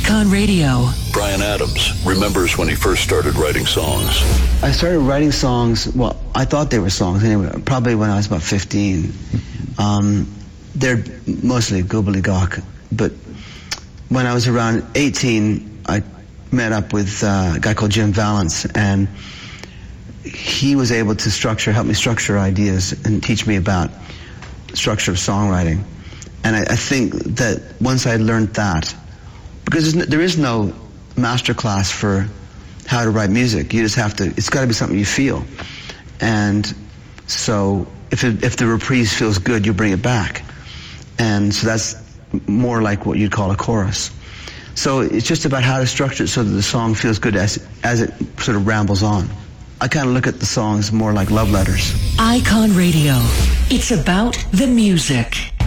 Icon Radio. Bryan Adams remembers when he first started writing songs. I started writing songs, well, I thought they were songs anyway, probably when I was about 15. They're mostly gobbledygook, but when I was around 18, I met up with a guy called Jim Vallance, and he was able to help me structure ideas and teach me about structure of songwriting. And I think that once I learned that, because there is no master class for how to write music. You just have to, it's got to be something you feel. And so if the reprise feels good, you bring it back. And so that's more like what you'd call a chorus. So it's just about how to structure it so that the song feels good as it sort of rambles on. I kind of look at the songs more like love letters. Icon Radio. It's about the music.